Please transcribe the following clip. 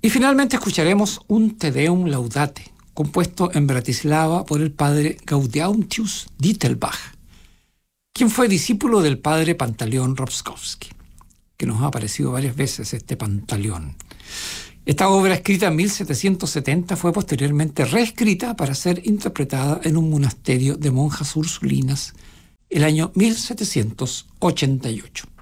Y finalmente escucharemos un Te Deum Laudate, compuesto en Bratislava por el padre Gaudeamus Dittelbach, quien fue discípulo del padre Pantaleón Rostkowski, que nos ha aparecido varias veces este Pantaleón. Esta obra, escrita en 1770, fue posteriormente reescrita para ser interpretada en un monasterio de monjas ursulinas el año 1788.